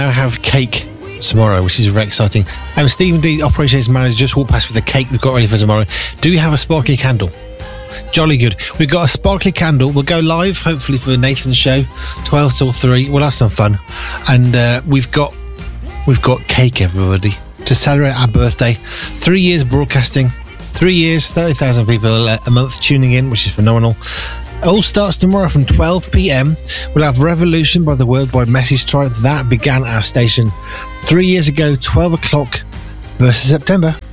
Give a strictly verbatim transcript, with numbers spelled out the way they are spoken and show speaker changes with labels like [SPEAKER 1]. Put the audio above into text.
[SPEAKER 1] have cake tomorrow, which is very exciting. And Stephen D, operations manager, just walked past with the cake we've got ready for tomorrow. Do we have a sparkly candle? Jolly good. We've got a sparkly candle. We'll go live, hopefully, for Nathan's show, twelve till three. We'll have some fun. And uh, we've got we've got cake, everybody, to celebrate our birthday. Three years broadcasting. Three years, thirty thousand people a month tuning in, which is phenomenal. It all starts tomorrow from twelve p.m. We'll have Revolution by the Worldwide Message Tribe. That began our station three years ago, twelve o'clock, first of September.